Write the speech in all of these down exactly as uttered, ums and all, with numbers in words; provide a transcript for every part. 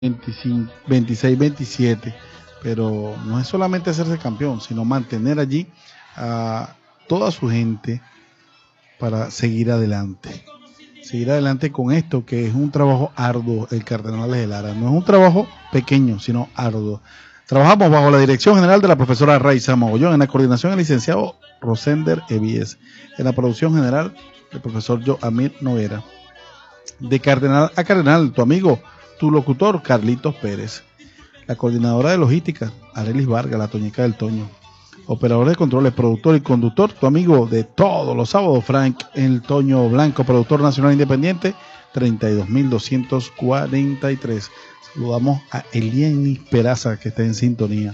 veinticinco, veintiséis, veintisiete, pero no es solamente hacerse campeón, sino mantener allí a toda su gente para seguir adelante. Seguir adelante con esto, que es un trabajo arduo, el Cardenales de Lara. No es un trabajo pequeño, sino arduo. Trabajamos bajo la dirección general de la profesora Raiza Mogollón, en la coordinación el licenciado Rosender Evies, en la producción general el profesor Joamir Noguera. De Cardenal a Cardenal, tu amigo, tu locutor, Carlitos Pérez. La coordinadora de logística, Arelis Vargas, la Toñeca del Toño. Operador de controles, productor y conductor, tu amigo de todos los sábados, Frank El Toño Blanco, productor nacional independiente, treinta y dos mil doscientos cuarenta y tres. Saludamos a Elianis Peraza, que está en sintonía.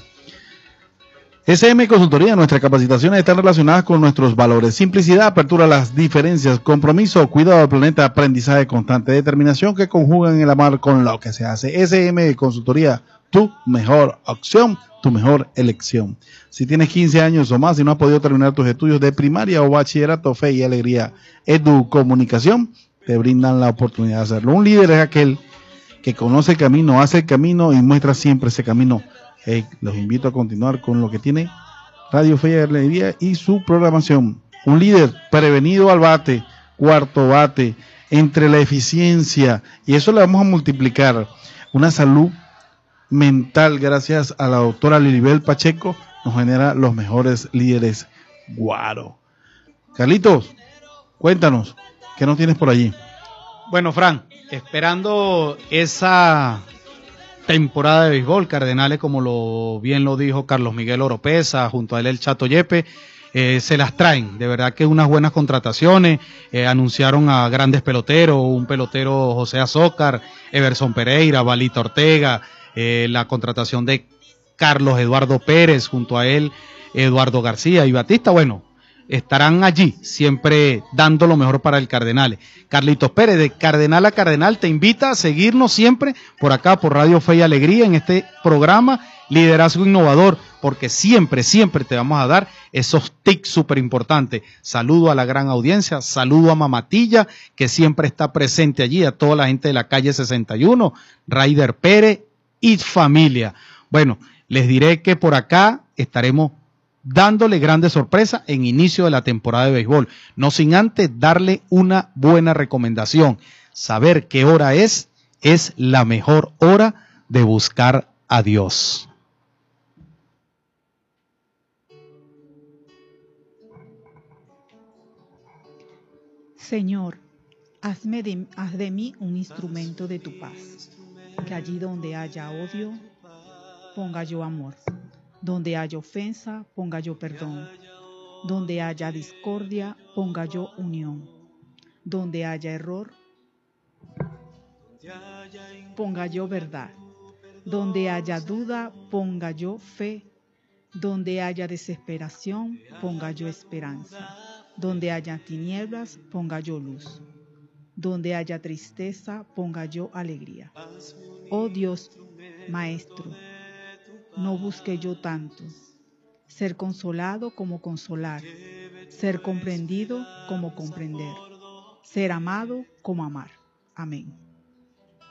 S M Consultoría, nuestras capacitaciones están relacionadas con nuestros valores: simplicidad, apertura a las diferencias, compromiso, cuidado del planeta, aprendizaje constante, determinación que conjugan el amar con lo que se hace. S M Consultoría, tu mejor opción, tu mejor elección. Si tienes quince años o más y no has podido terminar tus estudios de primaria o bachillerato, Fe y Alegría Edu Comunicación te brindan la oportunidad de hacerlo. Un líder es aquel que conoce el camino, hace el camino y muestra siempre ese camino. Hey, los invito a continuar con lo que tiene Radio Fe y Alegría y su programación. Un líder prevenido al bate, cuarto bate, entre la eficiencia, y eso le vamos a multiplicar, una salud mental, gracias a la doctora Lilibel Pacheco, nos genera los mejores líderes. Guaro. Carlitos, cuéntanos, ¿qué nos tienes por allí? Bueno, Fran, esperando esa temporada de béisbol, Cardenales, como lo bien lo dijo Carlos Miguel Oropesa, junto a él el Chato Yepe, eh, se las traen, de verdad que unas buenas contrataciones, eh, anunciaron a grandes peloteros, un pelotero José Azócar, Everson Pereira, Balita Ortega, eh, la contratación de Carlos Eduardo Pérez, junto a él Eduardo García y Batista, bueno, estarán allí, siempre dando lo mejor para el Cardenales. Carlitos Pérez, de Cardenal a Cardenal, te invita a seguirnos siempre por acá, por Radio Fe y Alegría, en este programa Liderazgo Innovador, porque siempre, siempre te vamos a dar esos tips súper importantes. Saludo a la gran audiencia, saludo a Mamatilla, que siempre está presente allí, a toda la gente de la calle sesenta y uno, Raider Pérez y familia. Bueno, les diré que por acá estaremos dándole grandes sorpresas en inicio de la temporada de béisbol, no sin antes darle una buena recomendación. Saber qué hora es, es la mejor hora de buscar a Dios. Señor, hazme de, haz de mí un instrumento de tu paz, que allí donde haya odio, ponga yo amor. Donde haya ofensa, ponga yo perdón. Donde haya discordia, ponga yo unión. Donde haya error, ponga yo verdad. Donde haya duda, ponga yo fe. Donde haya desesperación, ponga yo esperanza. Donde haya tinieblas, ponga yo luz. Donde haya tristeza, ponga yo alegría. Oh Dios, Maestro, no busque yo tanto, ser consolado como consolar, ser comprendido como comprender, ser amado como amar. Amén.